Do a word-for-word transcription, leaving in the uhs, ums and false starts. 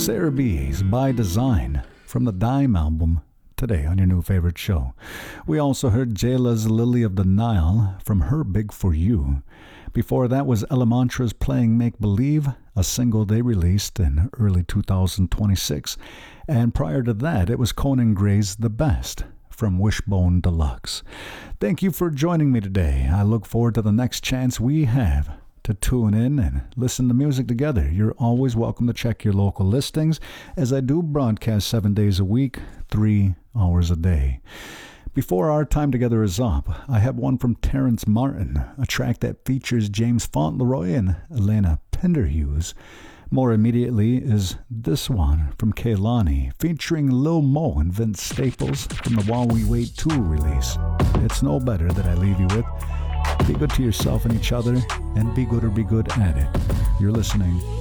Sarah B's By Design from the Dime album today on your new favorite show. We also heard Jayla's Lily of the Nile from her Big For You. Before that was Ella Mantra's Playing Make Believe, a single they released in early two thousand twenty-six. And prior to that, it was Conan Gray's The Best from Wishbone Deluxe. Thank you for joining me today. I look forward to the next chance we have to tune in and listen to music together. You're always welcome to check your local listings, as I do broadcast seven days a week, three hours a day. Before our time together is up, I have one from Terrence Martin, a track that features James Fauntleroy and Elena Penderhughes. More immediately is this one from Kehlani, featuring Lil Mo and Vince Staples from the While We Wait two release. It's No Better that I leave you with. Be good to yourself and each other, and be good or be good at it. You're listening